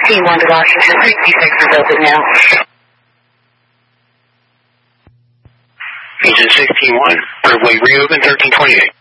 16-1 to Washington. 66 is open now. Agent 16-1, roadway reopen 1328.